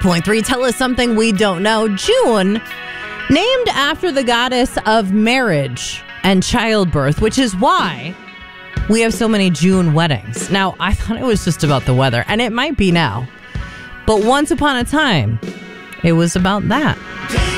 Point three, tell us something we don't know. June, named after the goddess of marriage and childbirth, which is why we have so many June weddings. Now, I thought it was just about the weather, and it might be now. But once upon a time, it was about that.